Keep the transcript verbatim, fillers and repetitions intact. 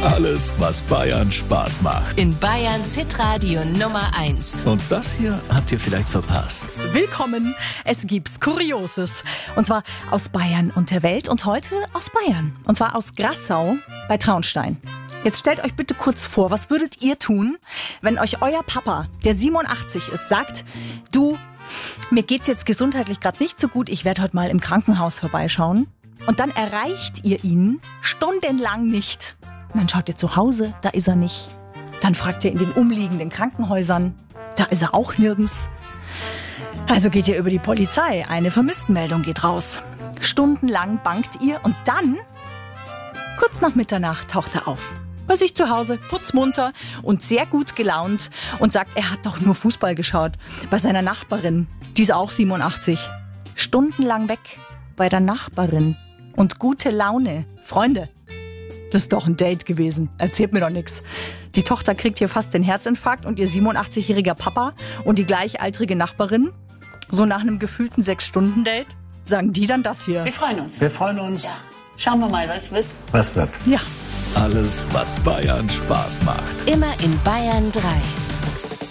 Alles, was Bayern Spaß macht. In Bayerns Hitradio Nummer eins. Und das hier habt ihr vielleicht verpasst. Willkommen, es gibt's Kurioses. Und zwar aus Bayern und der Welt und heute aus Bayern. Und zwar aus Grassau bei Traunstein. Jetzt stellt euch bitte kurz vor, was würdet ihr tun, wenn euch euer Papa, der siebenundachtzig ist, sagt, du, mir geht's jetzt gesundheitlich gerade nicht so gut, ich werde heute mal im Krankenhaus vorbeischauen. Und dann erreicht ihr ihn stundenlang nicht. Und dann schaut ihr zu Hause, da ist er nicht. Dann fragt ihr in den umliegenden Krankenhäusern, da ist er auch nirgends. Also geht ihr über die Polizei, eine Vermisstenmeldung geht raus. Stundenlang bangt ihr und dann, kurz nach Mitternacht, taucht er auf. Bei sich zu Hause, putzmunter und sehr gut gelaunt und sagt, er hat doch nur Fußball geschaut. Bei seiner Nachbarin, die ist auch siebenundachtzig. Stundenlang weg bei der Nachbarin. Und gute Laune. Freunde, das ist doch ein Date gewesen. Erzählt mir doch nichts. Die Tochter kriegt hier fast den Herzinfarkt und ihr siebenundachtzigjähriger Papa und die gleichaltrige Nachbarin, so nach einem gefühlten Sechs-Stunden-Date, sagen die dann das hier. Wir freuen uns. Wir freuen uns. Ja. Schauen wir mal, was wird. Was wird? Ja. Alles, was Bayern Spaß macht. Immer in Bayern drei.